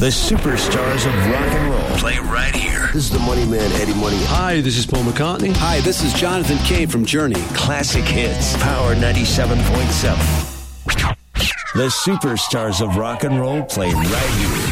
The superstars of rock and roll play right here. This is the Money Man, Eddie Money. Hi, this is Paul McCartney. Hi, this is Jonathan Cain from Journey. Classic hits. Power 97.7. The superstars of rock and roll play right here.